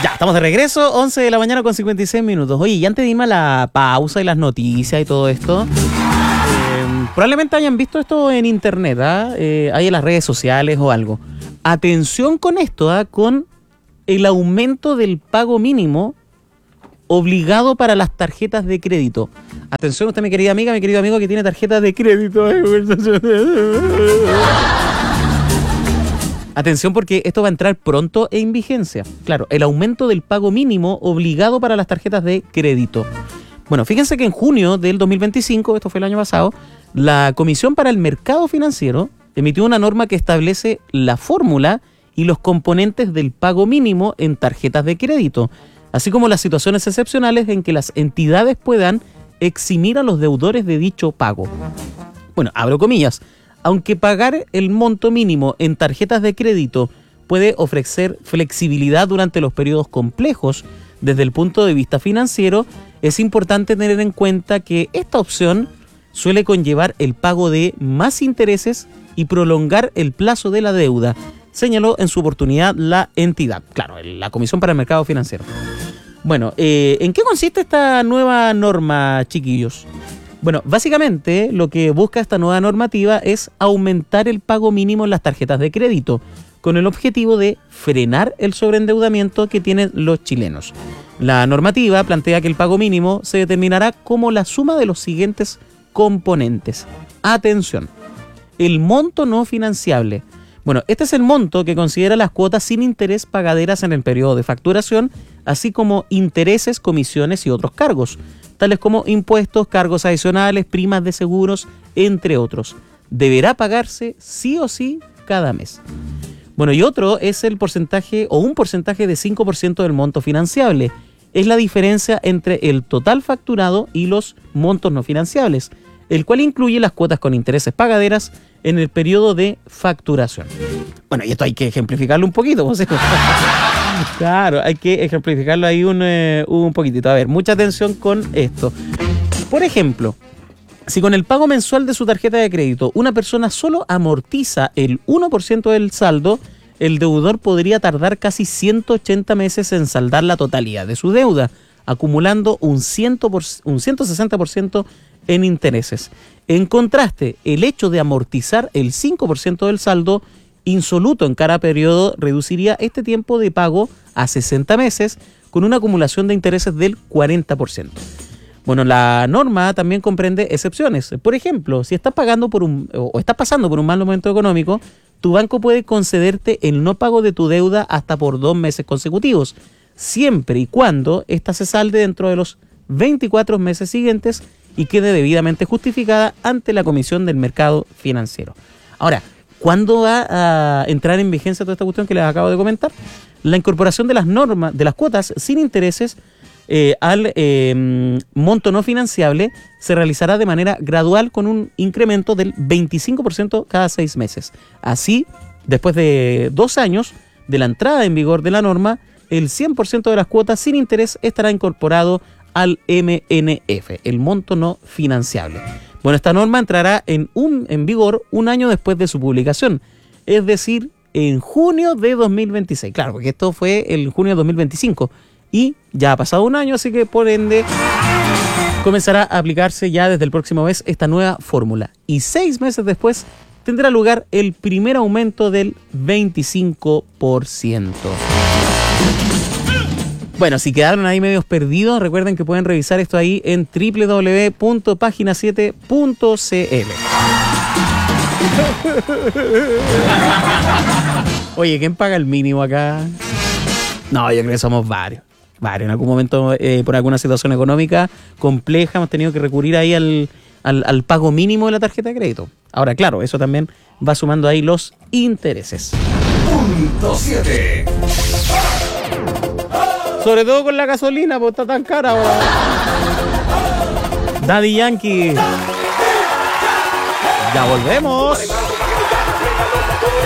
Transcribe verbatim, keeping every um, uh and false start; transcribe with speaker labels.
Speaker 1: Ya, estamos de regreso, once de la mañana con cincuenta y seis minutos. Oye, y antes de irme a la pausa y las noticias y todo esto, eh, probablemente hayan visto esto en internet, ¿ah? eh, hay en las redes sociales o algo. Atención con esto, ¿ah? Con el aumento del pago mínimo obligado para las tarjetas de crédito. Atención usted, mi querida amiga, mi querido amigo que tiene tarjetas de crédito. Atención porque esto va a entrar pronto en vigencia. Claro, el aumento del pago mínimo obligado para las tarjetas de crédito. Bueno, fíjense que en junio del dos mil veinticinco, esto fue el año pasado, la Comisión para el Mercado Financiero emitió una norma que establece la fórmula y los componentes del pago mínimo en tarjetas de crédito, así como las situaciones excepcionales en que las entidades puedan eximir a los deudores de dicho pago. Bueno, abro comillas. Aunque pagar el monto mínimo en tarjetas de crédito puede ofrecer flexibilidad durante los periodos complejos desde el punto de vista financiero, es importante tener en cuenta que esta opción suele conllevar el pago de más intereses y prolongar el plazo de la deuda, señaló en su oportunidad la entidad, claro, la Comisión para el Mercado Financiero. Bueno, eh, ¿en qué consiste esta nueva norma, chiquillos? Bueno, básicamente lo que busca esta nueva normativa es aumentar el pago mínimo en las tarjetas de crédito, con el objetivo de frenar el sobreendeudamiento que tienen los chilenos. La normativa plantea que el pago mínimo se determinará como la suma de los siguientes componentes. Atención, el monto no financiable. Bueno, este es el monto que considera las cuotas sin interés pagaderas en el periodo de facturación, así como intereses, comisiones y otros cargos, tales como impuestos, cargos adicionales, primas de seguros, entre otros. Deberá pagarse sí o sí cada mes. Bueno, y otro es el porcentaje o un porcentaje de cinco por ciento del monto financiable. Es la diferencia entre el total facturado y los montos no financiables, el cual incluye las cuotas con intereses pagaderas en el periodo de facturación. Bueno, y esto hay que ejemplificarlo un poquito, José. Claro, hay que ejemplificarlo ahí un, eh, un poquitito. A ver, mucha atención con esto. Por ejemplo, si con el pago mensual de su tarjeta de crédito una persona solo amortiza el uno por ciento del saldo, el deudor podría tardar casi ciento ochenta meses en saldar la totalidad de su deuda, acumulando un, cien por, un ciento sesenta por ciento en intereses. En contraste, el hecho de amortizar el cinco por ciento del saldo insoluto en cada periodo reduciría este tiempo de pago a sesenta meses con una acumulación de intereses del cuarenta por ciento. Bueno, la norma también comprende excepciones. Por ejemplo, si estás pagando por un o estás pasando por un mal momento económico, tu banco puede concederte el no pago de tu deuda hasta por dos meses consecutivos, siempre y cuando ésta se salde dentro de los veinticuatro meses siguientes y quede debidamente justificada ante la Comisión del Mercado Financiero. Ahora, ¿cuándo va a entrar en vigencia toda esta cuestión que les acabo de comentar? La incorporación de las normas, de las cuotas sin intereses eh, al eh, monto no financiable se realizará de manera gradual con un incremento del veinticinco por ciento cada seis meses. Así, después de dos años de la entrada en vigor de la norma, el cien por ciento de las cuotas sin interés estará incorporado al M N F, el monto no financiable. Bueno, esta norma entrará en, un, en vigor un año después de su publicación, es decir, en junio de dos mil veintiséis. Claro, porque esto fue el junio de dos mil veinticinco y ya ha pasado un año, así que por ende comenzará a aplicarse ya desde el próximo mes esta nueva fórmula. Y seis meses después tendrá lugar el primer aumento del veinticinco por ciento. Bueno, si quedaron ahí medios perdidos, recuerden que pueden revisar esto ahí en doble u doble u doble u punto página siete punto c l. Oye, ¿quién paga el mínimo acá? No, yo creo que somos varios. Varios. En algún momento, eh, por alguna situación económica compleja, hemos tenido que recurrir ahí al, al, al pago mínimo de la tarjeta de crédito. Ahora, claro, eso también va sumando ahí los intereses.
Speaker 2: Punto siete.
Speaker 1: Sobre todo con la gasolina, pues está tan cara ahora. Daddy Yankee. Ya volvemos.